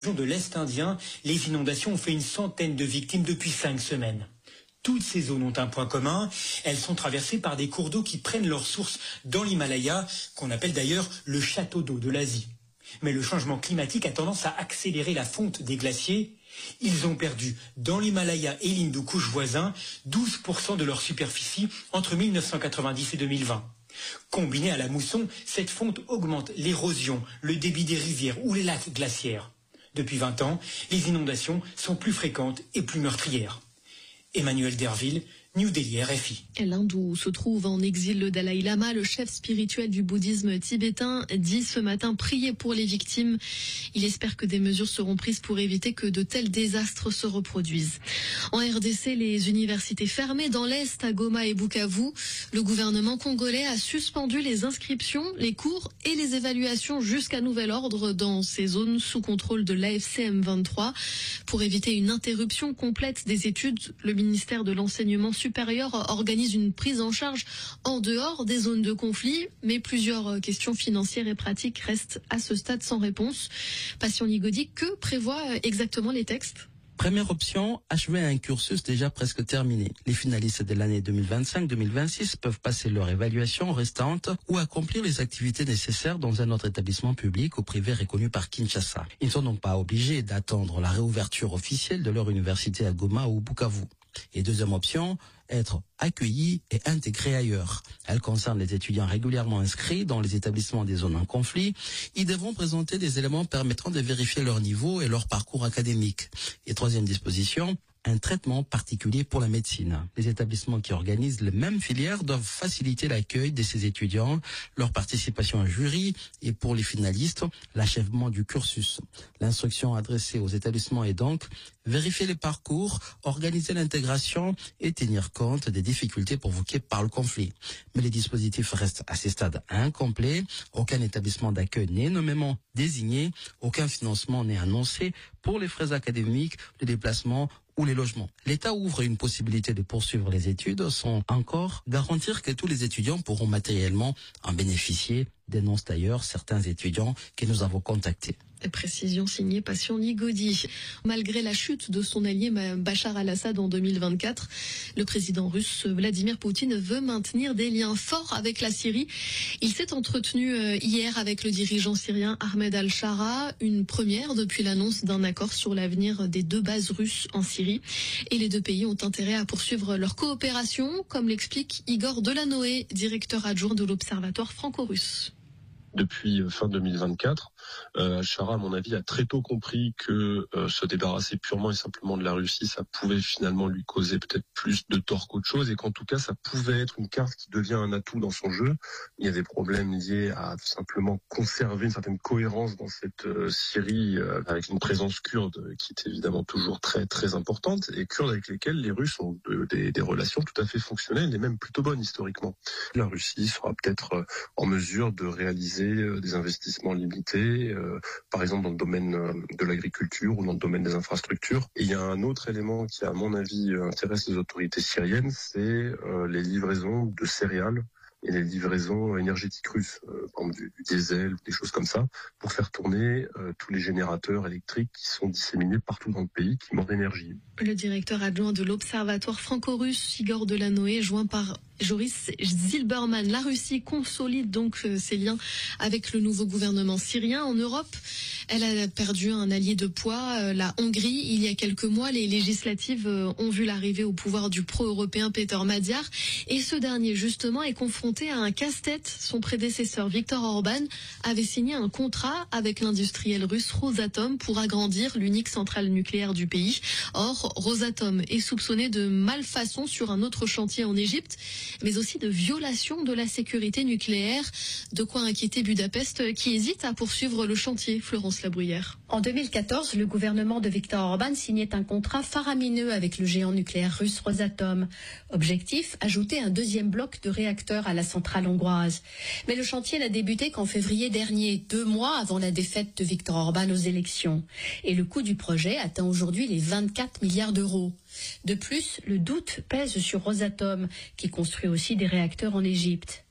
De l'Est indien, les inondations ont fait une centaine de victimes depuis 5 semaines. Toutes ces zones ont un point commun, elles sont traversées par des cours d'eau qui prennent leur source dans l'Himalaya, qu'on appelle d'ailleurs le château d'eau de l'Asie. Mais le changement climatique a tendance à accélérer la fonte des glaciers. Ils ont perdu dans l'Himalaya et l'Hindu-Kush voisin 12% de leur superficie entre 1990 et 2020. Combinée à la mousson, cette fonte augmente l'érosion, le débit des rivières ou les lacs glaciaires. Depuis 20 ans, les inondations sont plus fréquentes et plus meurtrières. Emmanuel Derville, New Delhi, RFI. L'Inde, où se trouve en exil le Dalai Lama, le chef spirituel du bouddhisme tibétain, dit ce matin prier pour les victimes. Il espère que des mesures seront prises pour éviter que de tels désastres se reproduisent. En RDC, les universités fermées dans l'Est, à Goma et Bukavu, le gouvernement congolais a suspendu les inscriptions, les cours et les évaluations jusqu'à nouvel ordre dans ces zones sous contrôle de l'AFC M23. Pour éviter une interruption complète des études, le ministère de l'Enseignement supérieur organise une prise en charge en dehors des zones de conflit, mais plusieurs questions financières et pratiques restent à ce stade sans réponse. Patient Ligodi, que prévoient exactement les textes ? Première option, achever un cursus déjà presque terminé. Les finalistes de l'année 2025-2026 peuvent passer leur évaluation restante ou accomplir les activités nécessaires dans un autre établissement public ou privé reconnu par Kinshasa. Ils ne sont donc pas obligés d'attendre la réouverture officielle de leur université à Goma ou Bukavu. Et deuxième option, être accueillis et intégrés ailleurs. Elle concerne les étudiants régulièrement inscrits dans les établissements des zones en conflit. Ils devront présenter des éléments permettant de vérifier leur niveau et leur parcours académique. Et troisième disposition, un traitement particulier pour la médecine. Les établissements qui organisent les mêmes filières doivent faciliter l'accueil de ces étudiants, leur participation à jury et pour les finalistes, l'achèvement du cursus. L'instruction adressée aux établissements est donc vérifier les parcours, organiser l'intégration et tenir compte des difficultés provoquées par le conflit. Mais les dispositifs restent à ce stade incomplets. Aucun établissement d'accueil n'est nommément désigné, aucun financement n'est annoncé pour les frais académiques, les déplacements ou les logements. L'État ouvre une possibilité de poursuivre les études sans encore garantir que tous les étudiants pourront matériellement en bénéficier, dénoncent d'ailleurs certains étudiants que nous avons contactés. Précision signée Patient Ligodi. Malgré la chute de son allié Bachar al-Assad en 2024, le président russe Vladimir Poutine veut maintenir des liens forts avec la Syrie. Il s'est entretenu hier avec le dirigeant syrien Ahmed al-Shara, une première depuis l'annonce d'un accord sur l'avenir des 2 bases russes en Syrie. Et les 2 pays ont intérêt à poursuivre leur coopération, comme l'explique Igor Delanoë, directeur adjoint de l'Observatoire franco-russe. Depuis fin 2024, al-Shara, à mon avis, a très tôt compris que se débarrasser purement et simplement de la Russie, ça pouvait finalement lui causer peut-être plus de tort qu'autre chose, et qu'en tout cas, ça pouvait être une carte qui devient un atout dans son jeu. Il y a des problèmes liés à simplement conserver une certaine cohérence dans cette Syrie, avec une présence kurde qui est évidemment toujours très très importante, et kurdes avec lesquels les Russes ont des relations tout à fait fonctionnelles et même plutôt bonnes historiquement. La Russie sera peut-être en mesure de réaliser des investissements limités, par exemple dans le domaine de l'agriculture ou dans le domaine des infrastructures. Et il y a un autre élément qui, à mon avis, intéresse les autorités syriennes, c'est les livraisons de céréales et les livraisons énergétiques russes, par exemple du diesel, des choses comme ça, pour faire tourner tous les générateurs électriques qui sont disséminés partout dans le pays, qui manquent d'énergie. Le directeur adjoint de l'Observatoire franco-russe, Igor Delanoë, joint par Joris Zilberman. La Russie consolide donc ses liens avec le nouveau gouvernement syrien. En Europe, elle a perdu un allié de poids, la Hongrie. Il y a quelques mois, les législatives ont vu l'arrivée au pouvoir du pro-européen Péter Magyar. Et ce dernier, justement, est confronté à un casse-tête. Son prédécesseur, Viktor Orban, avait signé un contrat avec l'industriel russe Rosatom pour agrandir l'unique centrale nucléaire du pays. Or, Rosatom est soupçonné de malfaçon sur un autre chantier en Égypte, mais aussi de violation de la sécurité nucléaire. De quoi inquiéter Budapest, qui hésite à poursuivre le chantier. Florence Labruyère. En 2014, le gouvernement de Viktor Orban signait un contrat faramineux avec le géant nucléaire russe Rosatom. Objectif, ajouter un 2e bloc de réacteurs à la centrale hongroise. Mais le chantier n'a débuté qu'en février dernier, 2 mois avant la défaite de Viktor Orban aux élections. Et le coût du projet atteint aujourd'hui les 24 milliards d'euros. De plus, le doute pèse sur Rosatom, qui construit aussi des réacteurs en Égypte.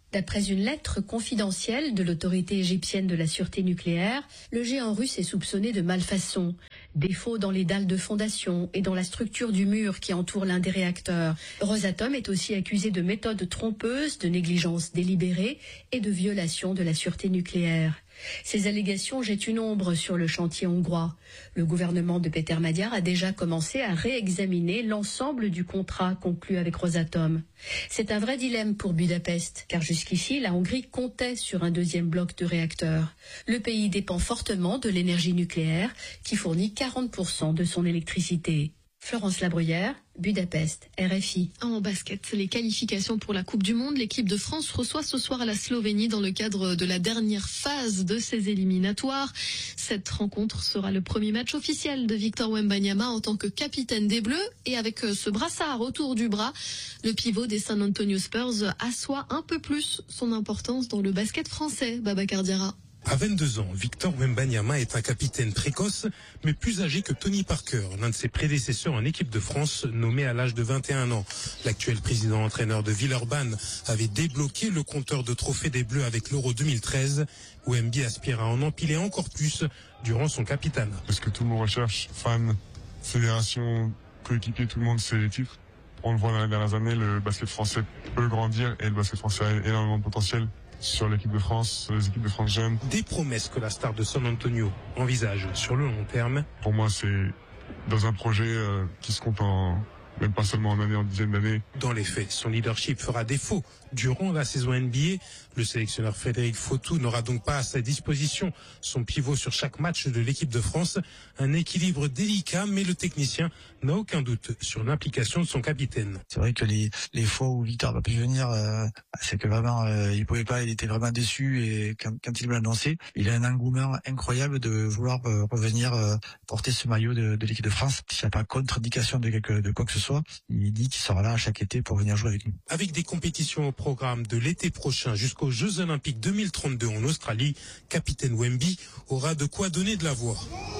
D'après une lettre confidentielle de l'autorité égyptienne de la sûreté nucléaire, le géant russe est soupçonné de malfaçons, défauts dans les dalles de fondation et dans la structure du mur qui entoure l'un des réacteurs. Rosatom est aussi accusé de méthodes trompeuses, de négligence délibérée et de violation de la sûreté nucléaire. Ces allégations jettent une ombre sur le chantier hongrois. Le gouvernement de Péter Magyar a déjà commencé à réexaminer l'ensemble du contrat conclu avec Rosatom. C'est un vrai dilemme pour Budapest, car jusqu'ici, la Hongrie comptait sur un deuxième bloc de réacteurs. Le pays dépend fortement de l'énergie nucléaire, qui fournit 40% de son électricité. Florence Labruyère, Budapest, RFI. En basket, les qualifications pour la Coupe du Monde, l'équipe de France reçoit ce soir la Slovénie dans le cadre de la dernière phase de ses éliminatoires. Cette rencontre sera le premier match officiel de Victor Wembanyama en tant que capitaine des Bleus, et avec ce brassard autour du bras, le pivot des San Antonio Spurs assoit un peu plus son importance dans le basket français. Babacar Diarra. À 22 ans, Victor Wembanyama est un capitaine précoce, mais plus âgé que Tony Parker, l'un de ses prédécesseurs en équipe de France, nommé à l'âge de 21 ans. L'actuel président-entraîneur de Villeurbanne avait débloqué le compteur de trophées des Bleus avec l'Euro 2013. Wemby aspire à en empiler encore plus durant son capitanat. Parce que tout le monde recherche, fans, fédération, coéquipiers, tout le monde sait les titres. On le voit dans les dernières années, le basket français peut grandir et le basket français a énormément de potentiel. Sur l'équipe de France, sur les équipes de France jeunes. Des promesses que la star de San Antonio envisage sur le long terme. Pour moi, c'est dans un projet qui se compte même pas seulement en années, en dizaines d'années. Dans les faits, son leadership fera défaut durant la saison NBA. Le sélectionneur Frédéric Fautou n'aura donc pas à sa disposition son pivot sur chaque match de l'équipe de France. Un équilibre délicat, mais le technicien n'a aucun doute sur l'implication de son capitaine. C'est vrai que les fois où Victor n'a pu venir, c'est que vraiment il pouvait pas, il était vraiment déçu, et quand il me l'a annoncé, il a un engouement incroyable de vouloir revenir porter ce maillot de l'équipe de France. S'il n'y a pas contre-indication de quoi que ce soit, il dit qu'il sera là chaque été pour venir jouer avec nous. Avec des compétitions au programme de l'été prochain jusqu'aux Jeux Olympiques 2032 en Australie, capitaine Wemby aura de quoi donner de la voix.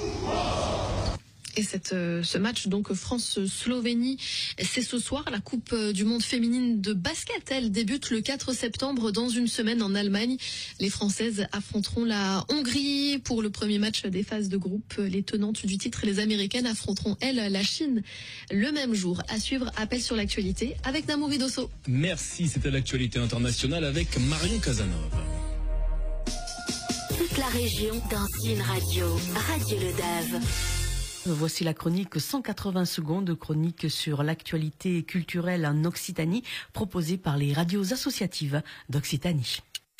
Et ce match, donc France-Slovénie, c'est ce soir. La Coupe du Monde féminine de basket, elle débute le 4 septembre dans une semaine en Allemagne. Les Françaises affronteront la Hongrie pour le premier match des phases de groupe. Les tenantes du titre, les Américaines, affronteront, elles, la Chine le même jour. À suivre, appel sur l'actualité avec Namouri Dosso. Merci, c'était l'actualité internationale avec Marion Casanova. Toute la région dans une radio, Radio Le Dave. Voici la chronique 180 secondes, chronique sur l'actualité culturelle en Occitanie, proposée par les radios associatives d'Occitanie.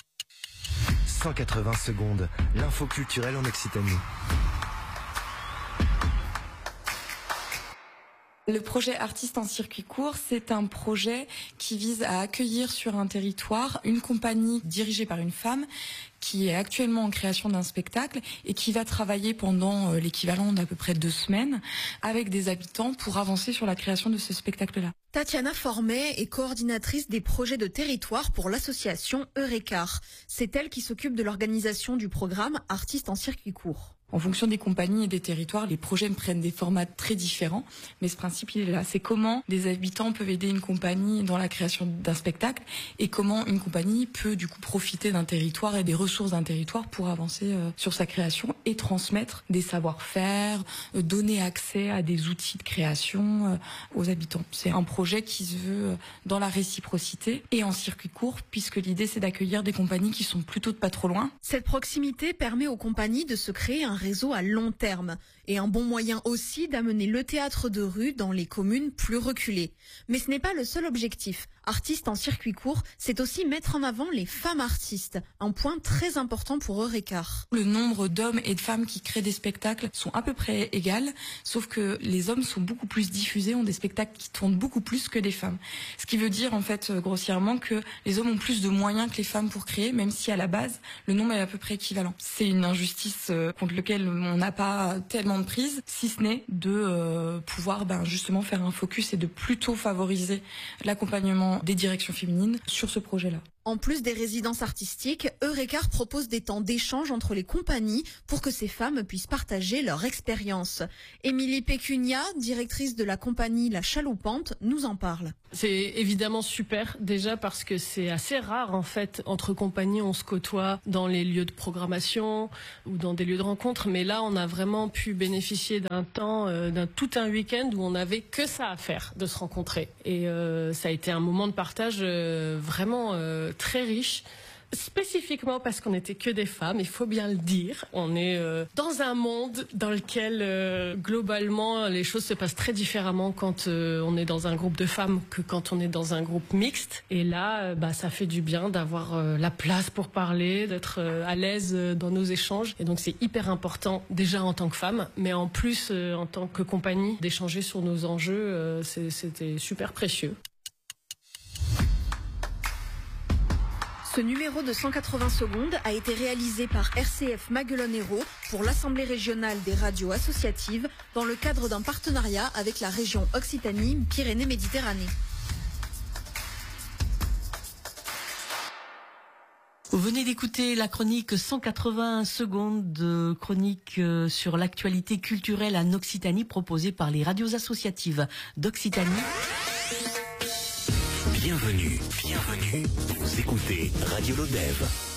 180 secondes, l'info culturelle en Occitanie. Le projet Artistes en circuit court, c'est un projet qui vise à accueillir sur un territoire une compagnie dirigée par une femme qui est actuellement en création d'un spectacle et qui va travailler pendant l'équivalent d'à peu près 2 semaines avec des habitants pour avancer sur la création de ce spectacle-là. Tatiana Formet est coordinatrice des projets de territoire pour l'association Eurecar. C'est elle qui s'occupe de l'organisation du programme Artistes en circuit court. En fonction des compagnies et des territoires, les projets prennent des formats très différents, mais ce principe il est là. C'est comment des habitants peuvent aider une compagnie dans la création d'un spectacle et comment une compagnie peut du coup profiter d'un territoire et des ressources d'un territoire pour avancer sur sa création et transmettre des savoir-faire, donner accès à des outils de création aux habitants. C'est un projet qui se veut dans la réciprocité et en circuit court, puisque l'idée c'est d'accueillir des compagnies qui sont plutôt de pas trop loin. Cette proximité permet aux compagnies de se créer un réseau à long terme et un bon moyen aussi d'amener le théâtre de rue dans les communes plus reculées. Mais ce n'est pas le seul objectif. Artistes en circuit court, c'est aussi mettre en avant les femmes artistes, un point très important pour Eurecar. Le nombre d'hommes et de femmes qui créent des spectacles sont à peu près égales, sauf que les hommes sont beaucoup plus diffusés, ont des spectacles qui tournent beaucoup plus que les femmes. Ce qui veut dire en fait grossièrement que les hommes ont plus de moyens que les femmes pour créer, même si à la base le nombre est à peu près équivalent. C'est une injustice contre laquelle on n'a pas tellement de prise, si ce n'est de pouvoir justement faire un focus et de plutôt favoriser l'accompagnement des directions féminines sur ce projet-là. En plus des résidences artistiques, Eurecar propose des temps d'échange entre les compagnies pour que ces femmes puissent partager leur expérience. Émilie Pécunia, directrice de la compagnie La Chaloupante, nous en parle. C'est évidemment super, déjà parce que c'est assez rare en fait. Entre compagnies, on se côtoie dans les lieux de programmation ou dans des lieux de rencontre, mais là on a vraiment pu bénéficier d'un temps, tout un week-end où on n'avait que ça à faire, de se rencontrer. Et ça a été un moment de partage vraiment très riche. Spécifiquement parce qu'on n'était que des femmes, il faut bien le dire. On est dans un monde dans lequel globalement les choses se passent très différemment quand on est dans un groupe de femmes que quand on est dans un groupe mixte. Et là, ça fait du bien d'avoir la place pour parler, d'être à l'aise dans nos échanges. Et donc c'est hyper important déjà en tant que femme, mais en plus en tant que compagnie d'échanger sur nos enjeux, c'était super précieux. Ce numéro de 180 secondes a été réalisé par RCF Maguelone-Hérault pour l'Assemblée régionale des radios associatives dans le cadre d'un partenariat avec la région Occitanie-Pyrénées-Méditerranée. Vous venez d'écouter la chronique 180 secondes de chronique sur l'actualité culturelle en Occitanie proposée par les radios associatives d'Occitanie. Bienvenue, vous écoutez Radio Lodève.